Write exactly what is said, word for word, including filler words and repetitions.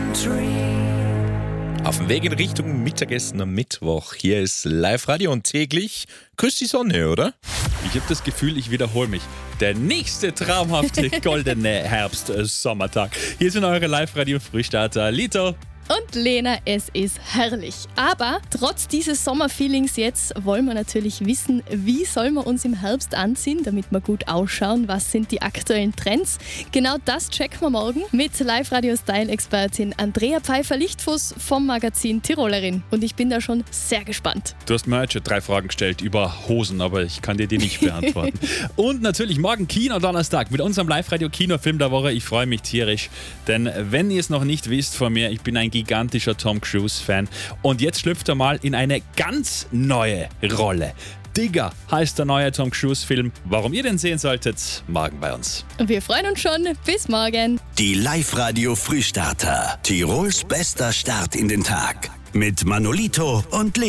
Auf dem Weg in Richtung Mittagessen am Mittwoch. Hier ist Live-Radio und täglich grüßt die Sonne, oder? Ich habe das Gefühl, ich wiederhole mich. Der nächste traumhafte goldene Herbst-Sommertag. Hier sind eure Live-Radio-Frühstarter Lito und Lena, es ist herrlich. Aber trotz dieses Sommerfeelings jetzt wollen wir natürlich wissen, wie soll man uns im Herbst anziehen, damit wir gut ausschauen. Was sind die aktuellen Trends? Genau das checken wir morgen mit Live-Radio-Style-Expertin Andrea Pfeiffer-Lichtfuss vom Magazin Tirolerin. Und ich bin da schon sehr gespannt. Du hast mir heute schon drei Fragen gestellt über Hosen, aber ich kann dir die nicht beantworten. Und natürlich morgen Kino-Donnerstag mit unserem Live-Radio-Kinofilm der Woche. Ich freue mich tierisch, denn wenn ihr es noch nicht wisst von mir, ich bin ein gigantischer Tom Cruise-Fan. Und jetzt schlüpft er mal in eine ganz neue Rolle. Digger heißt der neue Tom Cruise-Film. Warum ihr den sehen solltet, morgen bei uns. Wir freuen uns schon. Bis morgen. Die Live-Radio-Frühstarter. Tirols bester Start in den Tag. Mit Manolito und Lena.